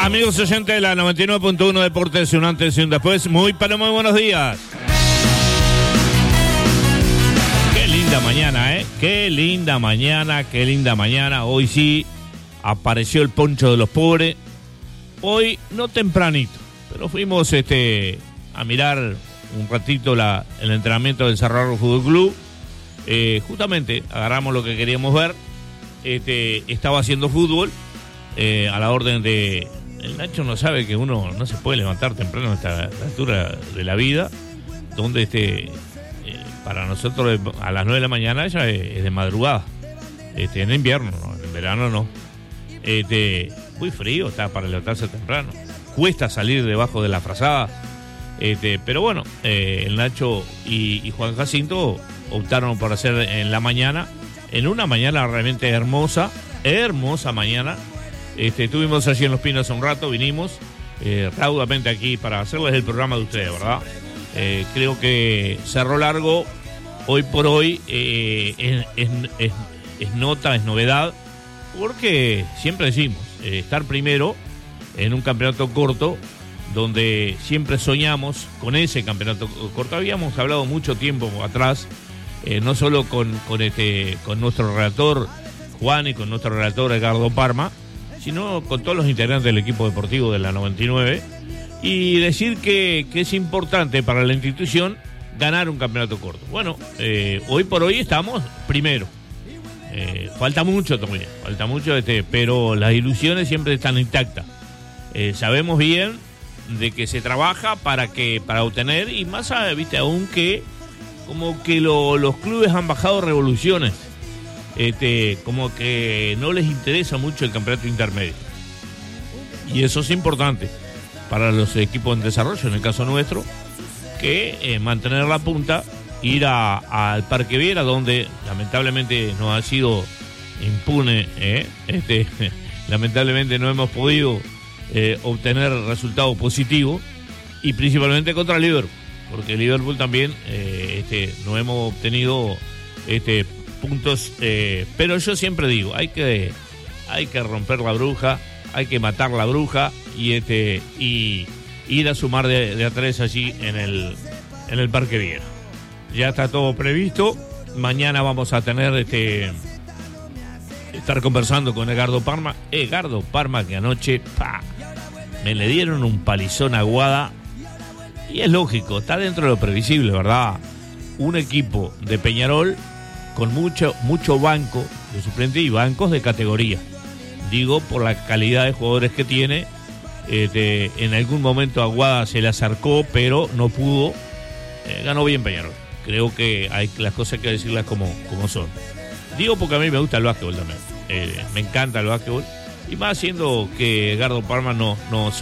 Amigos oyentes de la 99.1 Deportes, un antes y un después. Muy buenos días. Qué linda mañana, ¿eh? Qué linda mañana. Hoy sí apareció el poncho de los pobres. Hoy no tempranito, pero fuimos a mirar un ratito el entrenamiento del Cerro Fútbol Club. Justamente agarramos lo que queríamos ver. Estaba haciendo fútbol a la orden de... El Nacho no sabe que uno no se puede levantar temprano a esta altura de la vida, donde para nosotros a las 9 de la mañana ya es de madrugada, en invierno, ¿no? En verano no. Muy frío está para levantarse temprano, cuesta salir debajo de la frazada, pero bueno, el Nacho y Juan Jacinto optaron por hacer en la mañana, en una mañana realmente hermosa mañana. Estuvimos allí en Los Pinos un rato, vinimos raudamente aquí para hacerles el programa de ustedes, ¿verdad? Creo que Cerro Largo, hoy por hoy, es novedad, porque siempre decimos, estar primero en un campeonato corto, donde siempre soñamos con ese campeonato corto. Habíamos hablado mucho tiempo atrás, no solo con nuestro relator Juan y con nuestro relator Edgardo Parma, sino con todos los integrantes del equipo deportivo de la 99, y decir que es importante para la institución ganar un campeonato corto. Bueno, hoy por hoy estamos primero. Falta mucho todavía, pero las ilusiones siempre están intactas. Sabemos bien de que se trabaja para obtener, y más aún que como que los clubes han bajado revoluciones. Como que no les interesa mucho el campeonato intermedio, y eso es importante para los equipos en desarrollo, en el caso nuestro, que mantener la punta, ir al Parque Viera, donde lamentablemente nos ha sido impune, lamentablemente no hemos podido obtener resultados positivos, y principalmente contra Liverpool, porque Liverpool también no hemos obtenido puntos, pero yo siempre digo, hay que romper la bruja, hay que matar la bruja, y ir a sumar de a tres allí en el Parque Viera. Ya está todo previsto. Mañana vamos a tener estar conversando con Edgardo Parma, que anoche me le dieron un palizón a Aguada, y es lógico, está dentro de lo previsible, ¿verdad? Un equipo de Peñarol con mucho banco de suplente y bancos de categoría. Digo, por la calidad de jugadores que tiene. En algún momento Aguada se le acercó, pero no pudo. Ganó bien Peñarol. Creo que hay las cosas hay que decirlas como son. Digo porque a mí me gusta el básquetbol también. Me encanta el básquetbol. Y más siendo que Edgardo Parma nos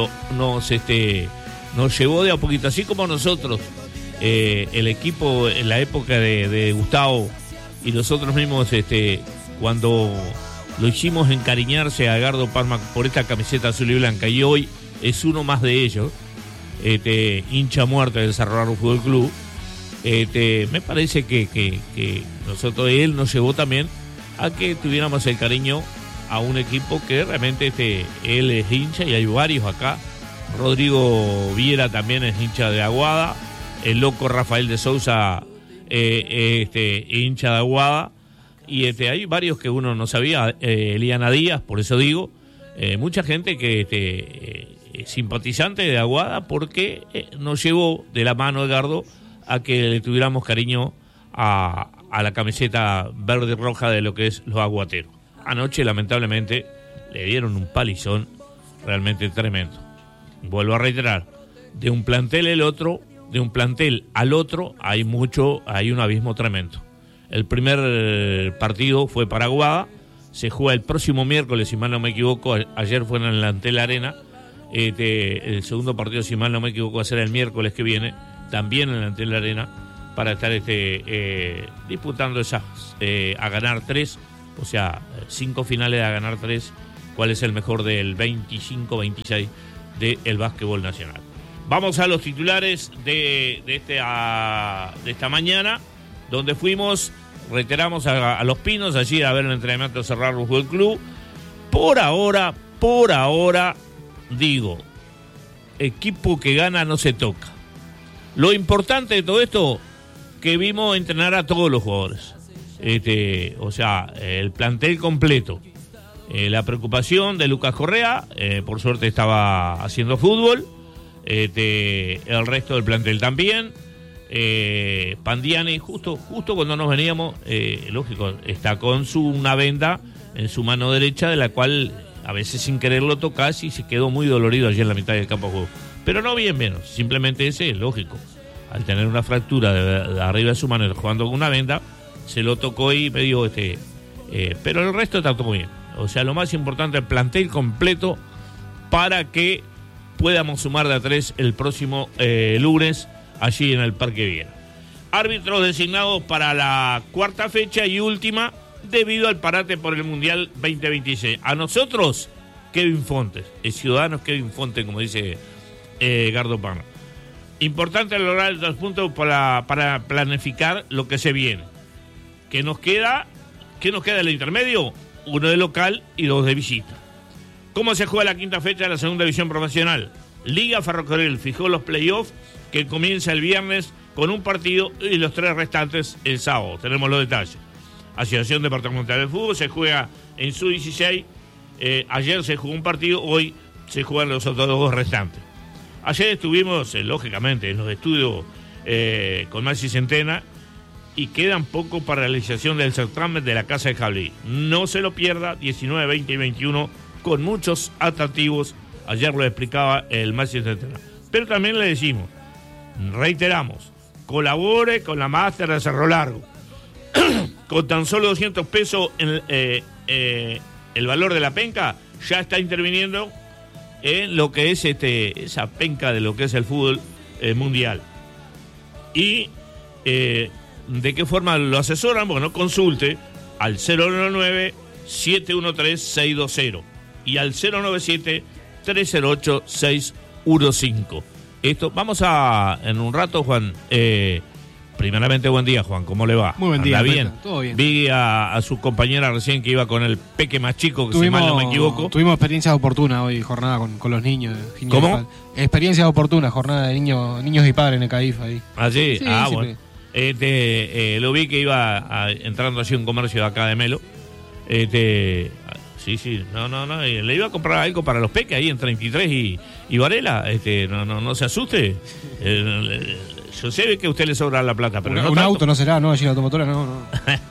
llevó de a poquito, así como nosotros, el equipo en la época de Gustavo, y nosotros mismos, cuando lo hicimos encariñarse a Edgardo Parma por esta camiseta azul y blanca, y hoy es uno más de ellos, hincha muerte del Cerro Largo Fútbol Club, me parece que él nos llevó también a que tuviéramos el cariño a un equipo que realmente él es hincha, y hay varios acá. Rodrigo Viera también es hincha de Aguada, el loco Rafael de Sousa, hincha de Aguada, y hay varios que uno no sabía, Eliana Díaz, por eso digo, mucha gente que simpatizante de Aguada, porque nos llevó de la mano, Edgardo, a que le tuviéramos cariño a la camiseta verde y roja de lo que es los aguateros. Anoche lamentablemente le dieron un palizón realmente tremendo. Vuelvo a reiterar, de un plantel al otro hay un abismo tremendo. El primer partido fue para Aguada, se juega el próximo miércoles, si mal no me equivoco. Ayer fue en el Antel Arena. El segundo partido, si mal no me equivoco, va a ser el miércoles que viene, también en el Antel Arena, para estar disputando esas a ganar 3, o sea, 5 finales a ganar 3. ¿Cuál es el mejor del 25-26 del básquetbol nacional? Vamos a los titulares de esta mañana, donde fuimos, reiteramos, a Los Pinos, allí a ver el entrenamiento de Cerro Largo Fútbol Club. Por ahora, digo, equipo que gana no se toca. Lo importante de todo esto, que vimos entrenar a todos los jugadores. O sea, el plantel completo. La preocupación de Lucas Correa, por suerte estaba haciendo fútbol. El resto del plantel también. Pandiani, justo cuando nos veníamos, lógico, está con una venda en su mano derecha, de la cual a veces sin querer lo tocas y se quedó muy dolorido allí en la mitad del campo de juego. Pero no bien menos, simplemente ese es lógico. Al tener una fractura de arriba de su mano jugando con una venda, se lo tocó y me dio pero el resto está todo muy bien. O sea, lo más importante, el plantel completo para que podamos sumar de a 3 el próximo lunes allí en el Parque Viera. Árbitros designados para la cuarta fecha y última debido al parate por el Mundial 2026. A nosotros, Kevin Fontes, el Ciudadanos Kevin Fontes, como dice Gardo Parma. Importante lograr los puntos para planificar lo que se viene. ¿Qué nos queda en el intermedio? 1 de local y 2 de visita. ¿Cómo se juega la quinta fecha de la segunda división profesional? Liga Ferrocarril fijó los playoffs que comienza el viernes con un partido y los 3 restantes el sábado. Tenemos los detalles. Asociación Departamental de Fútbol se juega en su 16. Ayer se jugó un partido, hoy se juegan los otros 2 restantes. Ayer estuvimos, lógicamente, en los estudios con Maxi Centena y quedan poco para la realización del certamen de la Casa de Jabalí. No se lo pierda, 19, 20 y 21, con muchos atractivos. Ayer lo explicaba el Maxi Centena. Pero también le decimos, reiteramos, colabore con la Máster de Cerro Largo. Con tan solo 200 pesos el valor de la penca, ya está interviniendo en lo que es esa penca de lo que es el fútbol mundial. Y ¿de qué forma lo asesoran? Bueno, consulte al 099-713-620 y al 097-308-615. Esto, vamos a, en un rato, Juan, primeramente, buen día, Juan, ¿cómo le va? Muy buen día, bien. Todo bien. Vi a su compañera recién que iba con el peque más chico, que si mal no me equivoco. Tuvimos experiencias oportunas hoy, jornada con los niños. ¿Cómo? Experiencias oportunas, jornada de niños y padres en el CAIF ahí. ¿Ah, sí? Sí, Bueno. Lo vi que iba entrando así un comercio de acá de Melo. Sí, no, le iba a comprar algo para los peques ahí en 33 y Varela. No se asuste. Yo sé que a usted le sobra la plata, pero no un tanto. auto no será, ¿no? Allí la automotora, no.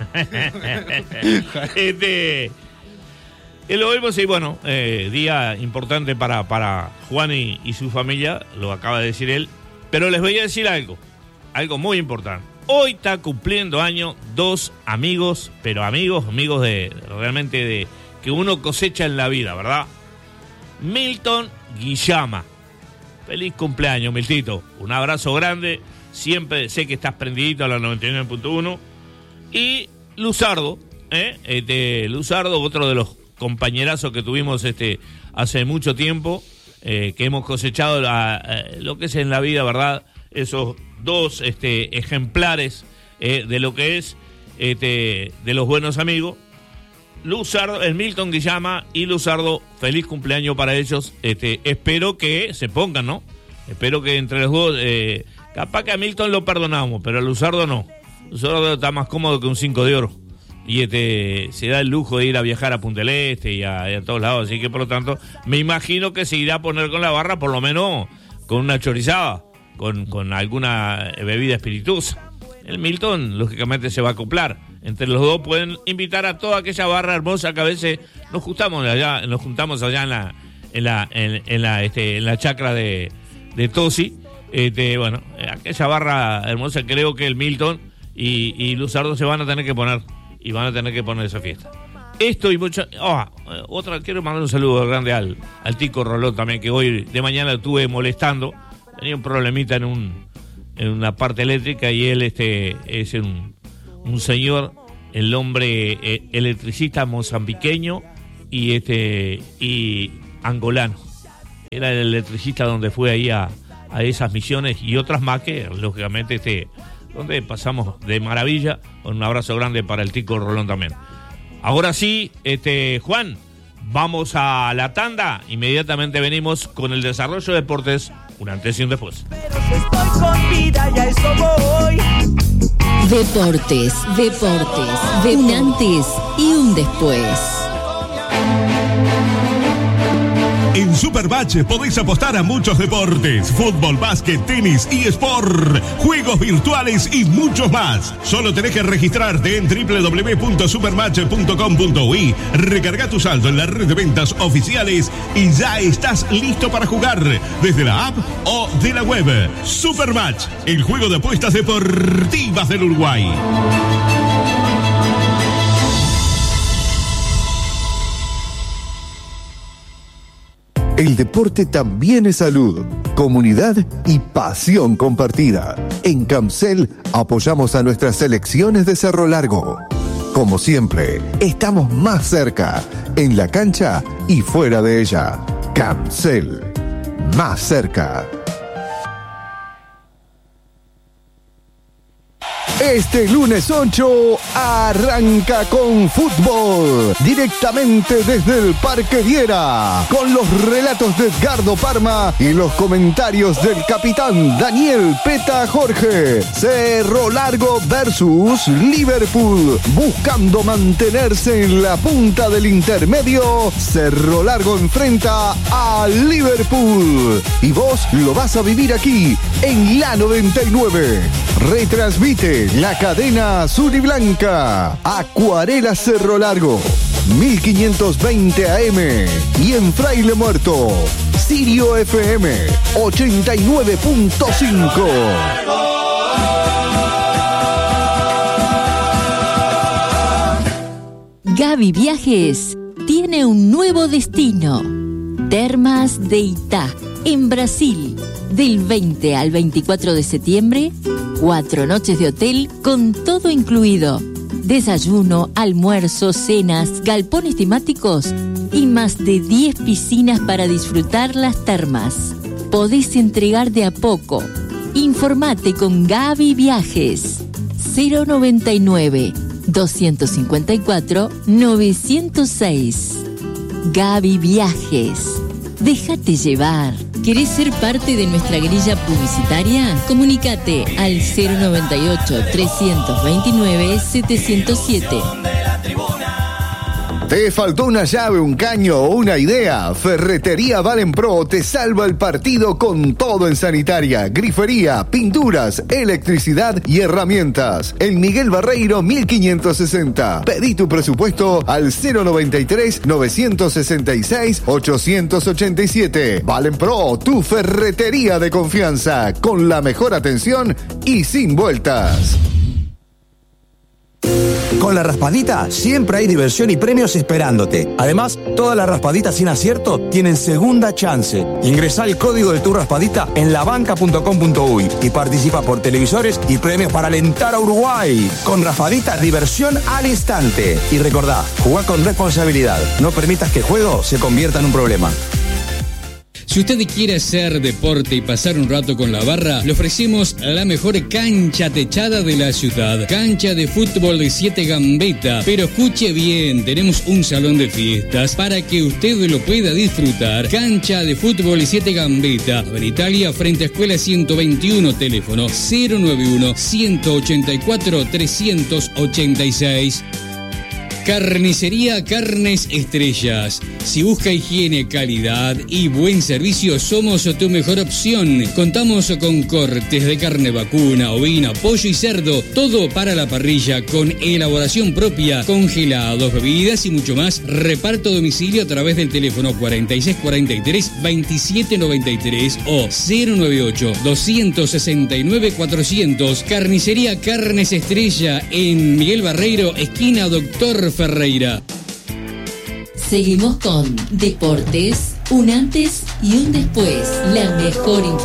Lo vemos y bueno, día importante para Juan y su familia, lo acaba de decir él, pero les voy a decir algo muy importante. Hoy está cumpliendo año 2 amigos, pero amigos de realmente de que uno cosecha en la vida, ¿verdad? Milton Guillama. Feliz cumpleaños, Miltito. Un abrazo grande. Siempre sé que estás prendidito a la 99.1. Y Luzardo, Luzardo, otro de los compañerazos que tuvimos hace mucho tiempo, que hemos cosechado lo que es en la vida, ¿verdad? Esos 2 ejemplares de lo que es de los buenos amigos. Luzardo, el Milton Guillama y Luzardo, feliz cumpleaños para ellos. Espero que se pongan, ¿no? Espero que entre los dos, capaz que a Milton lo perdonamos, pero a Luzardo no. Luzardo está más cómodo que un 5 de oro. Y se da el lujo de ir a viajar a Punta del Este y a todos lados. Así que, por lo tanto, me imagino que se irá a poner con la barra, por lo menos con una chorizada, con alguna bebida espirituosa. El Milton, lógicamente, se va a acoplar. Entre los dos pueden invitar a toda aquella barra hermosa que a veces nos juntamos allá en la chacra de Tosi. Bueno, aquella barra hermosa, creo que el Milton y Luzardo se van a tener que poner y van a tener que poner esa fiesta. Esto y mucho. Quiero mandar un saludo grande al Tico Rolón también, que hoy de mañana lo estuve molestando. Tenía un problemita en una parte eléctrica y él es un señor, el hombre electricista mozambiqueño y angolano. Era el electricista donde fue ahí a esas misiones y otras más que lógicamente donde pasamos de maravilla. Un abrazo grande para el Tico Rolón también. Ahora sí, Juan, Vamos a la tanda, inmediatamente venimos con el desarrollo de deportes, un antes y un después. Pero si estoy con vida y a eso voy. Deportes, un antes y un después. En Supermatch podéis apostar a muchos deportes: fútbol, básquet, tenis, eSport, juegos virtuales y muchos más. Solo tenés que registrarte en www.supermatch.com.uy, recarga tu saldo en la red de ventas oficiales y ya estás listo para jugar desde la app o de la web. Supermatch, el juego de apuestas deportivas del Uruguay. El deporte también es salud, comunidad y pasión compartida. En Camcel apoyamos a nuestras selecciones de Cerro Largo. Como siempre, estamos más cerca, en la cancha y fuera de ella. Camcel, más cerca. Este lunes 8 arranca con fútbol, directamente desde el Parque Viera, con los relatos de Edgardo Parma y los comentarios del capitán Daniel Peta Jorge. Cerro Largo versus Liverpool, buscando mantenerse en la punta del intermedio. Cerro Largo enfrenta a Liverpool y vos lo vas a vivir aquí en la 99. Retransmite la cadena azul y blanca. Acuarela Cerro Largo, 1520 AM. Y en Fraile Muerto, Sirio FM 89.5. Gaby Viajes tiene un nuevo destino. Termas de Itá, en Brasil. Del 20 al 24 de septiembre, 4 noches de hotel con todo incluido. Desayuno, almuerzo, cenas, galpones temáticos y más de 10 piscinas para disfrutar las termas. Podés entregar de a poco. Informate con Gaby Viajes. 099-254-906. Gaby Viajes. Déjate llevar. ¿Querés ser parte de nuestra grilla publicitaria? Comunícate al 098-329-707. ¿Te faltó una llave, un caño o una idea? Ferretería Valen Pro te salva el partido con todo en sanitaria, grifería, pinturas, electricidad y herramientas. En Miguel Barreiro 1560. Pedí tu presupuesto al 093-966-887. Valen Pro, tu ferretería de confianza, con la mejor atención y sin vueltas. Con la raspadita siempre hay diversión y premios esperándote. Además, todas las raspaditas sin acierto tienen segunda chance. Ingresá el código de tu raspadita en labanca.com.uy y participa por televisores y premios para alentar a Uruguay. Con raspadita, diversión al instante. Y recordá, jugá con responsabilidad. No permitas que el juego se convierta en un problema. Si usted quiere hacer deporte y pasar un rato con la barra, le ofrecemos la mejor cancha techada de la ciudad. Cancha de fútbol de 7 Gambetta. Pero escuche bien, tenemos un salón de fiestas para que usted lo pueda disfrutar. Cancha de fútbol de 7 Gambetta. En Italia, frente a Escuela 121, teléfono 091-184-386. Carnicería Carnes Estrellas. Si busca higiene, calidad y buen servicio, somos tu mejor opción. Contamos con cortes de carne vacuna, ovina, pollo y cerdo. Todo para la parrilla con elaboración propia, congelados, bebidas y mucho más. Reparto a domicilio a través del teléfono 4643-2793 o 098-269-400. Carnicería Carnes Estrella en Miguel Barreiro, esquina Doctor Ferreira. Seguimos con Deportes, un antes y un después. La mejor información.